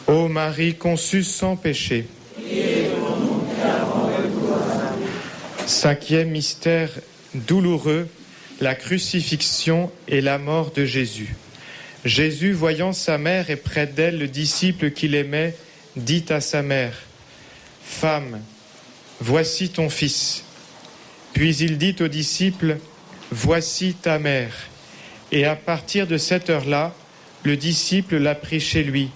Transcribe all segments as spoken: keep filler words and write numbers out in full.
Ô Marie conçue sans péché. Cinquième mystère douloureux, la crucifixion et la mort de Jésus. Jésus, voyant sa mère et près d'elle le disciple qu'il aimait, dit à sa mère, « Femme, voici ton fils. » Puis il dit au disciple, « Voici ta mère. » Et à partir de cette heure-là, le disciple l'a pris chez lui.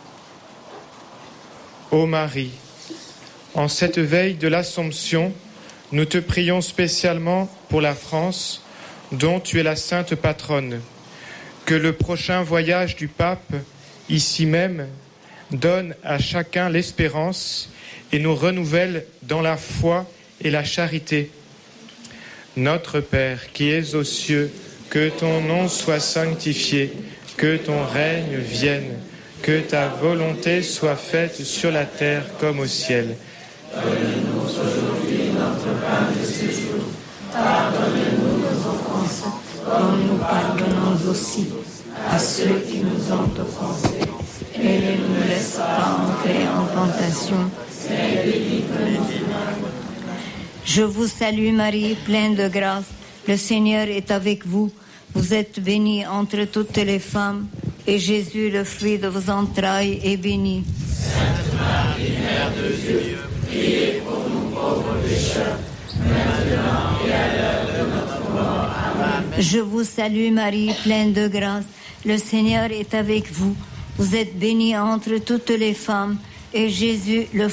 Ô Marie, en cette veille de l'Assomption, nous te prions spécialement pour la France, dont tu es la sainte patronne. Que le prochain voyage du pape, ici même, donne à chacun l'espérance et nous renouvelle dans la foi et la charité. Notre Père qui es aux cieux, que ton nom soit sanctifié, que ton règne vienne, que ta volonté soit faite sur la terre comme au ciel. Donne-nous aujourd'hui notre pain de ce jour. Pardonne-nous nos offenses, comme nous pardonnons aussi à ceux qui nous ont offensés. Et ne nous laisse pas entrer en tentation, mais délivre-nous du mal. Je vous salue Marie, pleine de grâce. Le Seigneur est avec vous. Vous êtes bénie entre toutes les femmes, et Jésus, le fruit de vos entrailles, est béni. Sainte Marie, Mère de Dieu, priez pour nous pauvres pécheurs, maintenant et à l'heure de notre mort. Amen. Je vous salue Marie, pleine de grâce. Le Seigneur est avec vous. Vous êtes bénie entre toutes les femmes, et Jésus, le